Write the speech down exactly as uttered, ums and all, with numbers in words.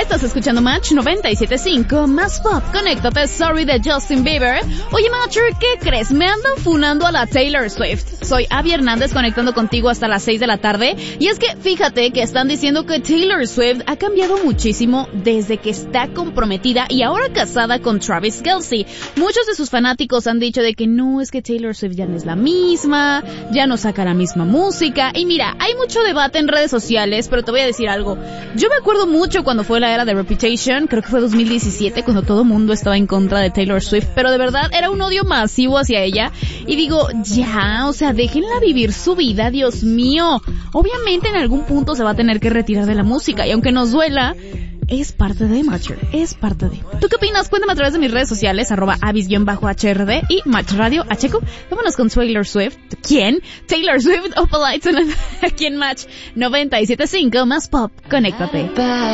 Estás escuchando Match noventa y siete punto cinco, más pop. Conéctate, Sorry de Justin Bieber. Oye, Matcher, ¿qué crees? Me andan funando a la Taylor Swift. Soy Abby Hernández conectando contigo hasta las seis de la tarde. Y es que fíjate que están diciendo que Taylor Swift ha cambiado muchísimo desde que está comprometida y ahora casada con Travis Kelce. Muchos de sus fanáticos han dicho de que no, es que Taylor Swift ya no es la misma, ya no saca la misma música. Y mira, hay mucho debate en redes sociales, pero te voy a decir algo. Yo me acuerdo mucho cuando fue la era de Reputation, creo que fue dos mil diecisiete, cuando todo el mundo estaba en contra de Taylor Swift, pero de verdad era un odio masivo hacia ella. Y digo, ya, o sea, déjenla vivir su vida, Dios mío. Obviamente en algún punto se va a tener que retirar de la música, y aunque nos duela, es parte de Match, es parte de. ¿Tú qué opinas? Cuéntame a través de mis redes sociales, arroba avis-H R D y Match Radio Acheco. Vámonos con Taylor Swift. ¿Quién? Taylor Swift o Polite aquí en Match noventa y siete punto cinco, más pop. Conéctate.